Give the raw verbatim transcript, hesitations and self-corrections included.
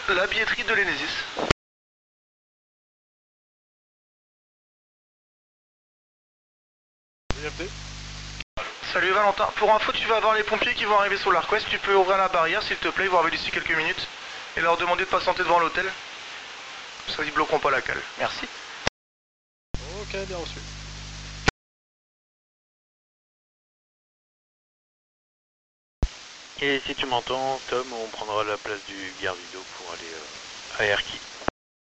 La billetterie de l'Enesis. Salut Valentin, pour info tu vas avoir les pompiers qui vont arriver sur l'Arquest, tu peux ouvrir la barrière s'il te plaît, ils vont arriver d'ici quelques minutes et leur demander de patienter devant l'hôtel. Ça ils bloqueront pas la cale. Merci. Ok, bien reçu. Et si tu m'entends, Tom, on prendra la place du Gardido pour aller euh, à Erki.